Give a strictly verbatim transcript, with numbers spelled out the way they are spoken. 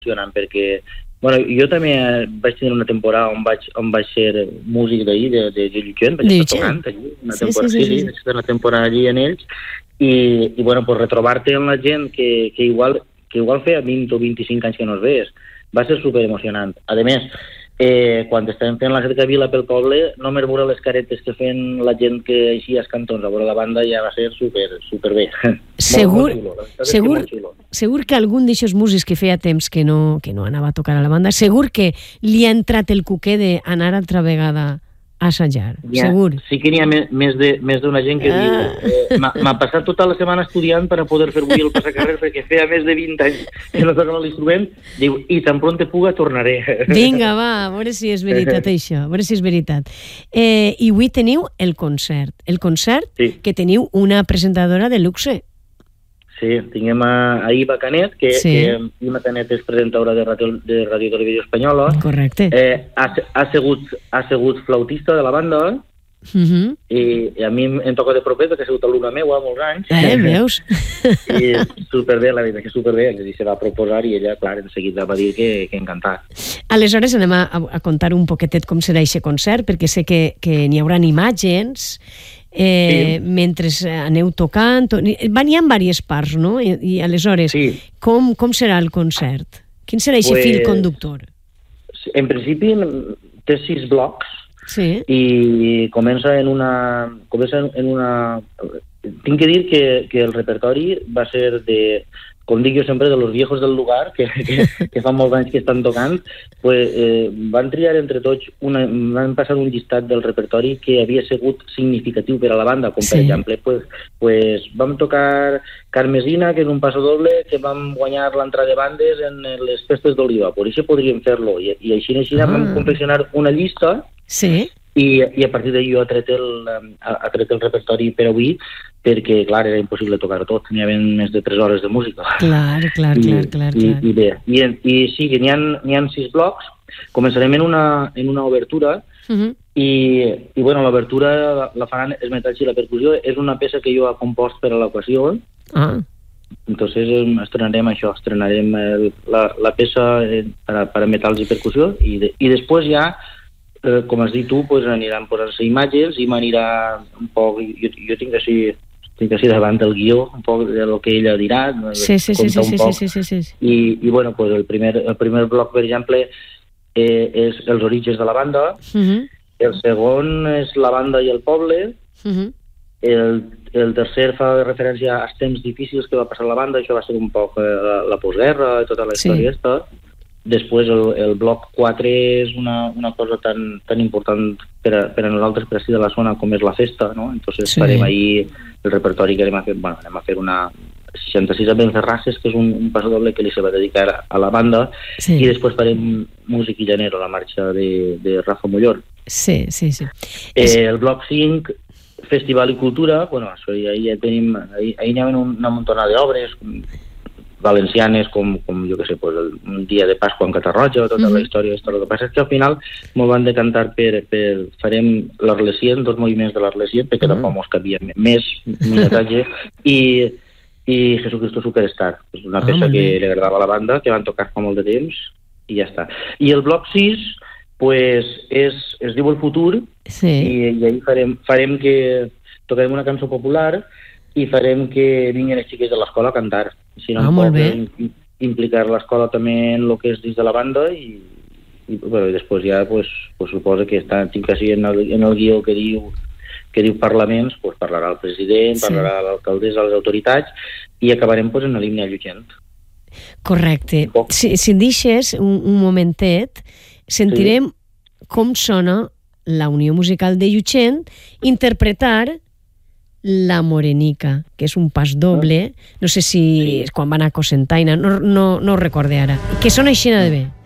emocionant, perquè bueno, jo també vaig tenir una temporada on vaig, on vaig ser músic d'ahir, de, de, de Llutxent, vaig estar tocant allí, una Sí, temporada, sí, sí, sí, sí. vaig estar una temporada allí en ells, i, i bueno, pues retrobar-te amb la gent que, que, igual, que igual feia vint o vint-i-cinc anys que no es veies, va ser super emocionant. A més, eh, quan estàvem fent la cercavila pel poble, només veure les caretes que feien la gent que eixia els cantons a veure la banda ja va ser super, super bé. Segur, molt, molt xulo, la veritat és que segur, molt xulo. segur que algun d'aixòs músics que feia temps que no, que no anava a tocar a la banda, segur que li ha entrat el cuquer d'anar altra vegada a assajar, Ja, segur. sí que n'hi ha més, més de- més d'una gent que Ah. diu eh, m'ha m'ha passat tota la setmana estudiant per a poder fer avui el passacarrer perquè feia més de vint anys que no tocava l'instrument, diu, i tan pronte puga tornaré. Vinga, va, a veure si és veritat això, a veure si és veritat. Eh, I avui teniu el concert, el concert Sí. que teniu una presentadora de luxe. Sí, tinguem a, a Iva Canet, que, Sí. que Iva Canet és presentadora de Radio, de Radio i Televisió Espanyola. Correcte. Eh, ha, ha, sigut, ha sigut flautista de la banda, Uh -huh. i, i a mi em toca de proper perquè ha sigut alumna meua molts anys. Eh, veus? I superbé, la veritat que superbé. És a dir, se va proposar i ella, clar, en seguida va dir que, que encantat. Aleshores anem a, a contar un poquetet com serà aquest concert, perquè sé que, que n'hi haurà imatges eh, Sí. mentre aneu tocant. Van hi ha diverses parts, no? I, i aleshores, Sí. com, com serà el concert? Quin serà aquest Pues- fil conductor? En principi té sis blocs, Sí. i comença en una... Comença en una... Tinc que dir que, que el repertori va ser de, com dic jo sempre, de los viejos del lugar, que, que, que fa molts anys que estan tocant, pues, eh, van triar entre tots, una, van passar un llistat del repertori que havia sigut significatiu per a la banda, com per Sí. exemple, pues, pues, vam tocar Carmesina, que és un pasodoble que vam guanyar l'entrada de bandes en les festes d'Oliva, per això podríem fer-lo, i, i així, així Ah. vam confeccionar una llista. Sí. I, i a partir d'ahir jo ha tret, el, ha, ha tret el repertori per avui, perquè, clar, era impossible tocar tot. N'hi havia més de tres hores de música. Clar, clar, I, clar, clar, i, clar. i bé, i, i sí, que n'hi ha, n'hi ha sis blocs. Començarem en una, en una obertura, Uh -huh. i, i bueno, l'obertura la, la faran els metalls i la percussió. És una peça que jo he compost per a l'ocasió. Ah, Entonces eh, estrenarem això, estrenarem el, la, la peça eh, per a, per a metalls i percussió, i, de, i després ja, eh, com has dit tu, pues, aniran posant-se imatges i m'anirà un poc, jo, jo tinc així, tinc així davant el guió, un poc de lo que ella dirà, sí, sí, sí, sí, contar un sí, poc. sí, sí, sí, sí. I, i bueno, pues el primer, el primer bloc, per exemple, eh, és els orígens de la banda, Uh -huh. el segon és la banda i el poble, Uh -huh. el, el tercer fa referència als temps difícils que va passar la banda, això va ser un poc eh, la, la postguerra i tota la Sí. història aquesta. Després el, el bloc quatre és una, una cosa tan, tan important per a, per a nosaltres, per així de la zona, com és la festa, no? Entonces Sí. farem ahir el repertori que anem a fer, bueno, anem a fer una seixanta-sis a Benferrasses, que és un, un passadoble que li se va dedicar a la banda, Sí. i després farem Músic i Llanero, la marxa de, de Rafa Mollor. Sí, sí, sí. Eh, el bloc cinc, Festival i Cultura, bueno, això ja, ja tenim, ahir, ahir hi havia una muntona d'obres valencianes, com, com jo que sé, pues, el, un dia de Pasqua en Catarroja, tota Mhm. la història. El que passa és que al final m'ho van decantar per, per farem l'Arlesien, dos moviments de l'Arlesien, perquè Mhm. tampoc mos cabia més minutatge, i, i Jesucristo Superstar, és una Ah, peça molt que bé. li agradava a la banda, que van tocar fa molt de temps, i ja està. I el bloc sis, pues, és, es diu El Futur, Sí. i, i ahir farem, farem que tocarem una cançó popular i farem que vinguin els xiquets de l'escola a cantar. Si no, Ah, un molt poc bé. im- implicar l'escola també en el que és dins de la banda, i, i, bueno, i després ja pues, pues, suposa que està, tinc així en el, en el guió que diu que diu parlaments, pues, parlarà el president, Sí. parlarà l'alcaldessa, les autoritats, i acabarem pues, en l'himne a Llutxent. Correcte. Poc. Si, si em deixes un, un momentet, sentirem sí. com sona la Unió Musical de Llutxent interpretar La Morenica, que és un pas doble, no sé si sí. quan va anar a Cocentaina, no, no, no ho recorde ara, que sona així de bé.